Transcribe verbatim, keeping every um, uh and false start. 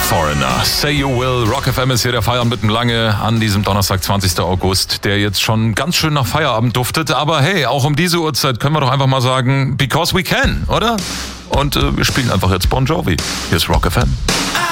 Foreigner, Say You Will, Rock F M ist hier der Feierabend mit dem Lange an diesem Donnerstag, zwanzigsten August, der jetzt schon ganz schön nach Feierabend duftet. Aber hey, auch um diese Uhrzeit können wir doch einfach mal sagen, because we can, oder? Und äh, wir spielen einfach jetzt Bon Jovi. Hier ist Rock F M.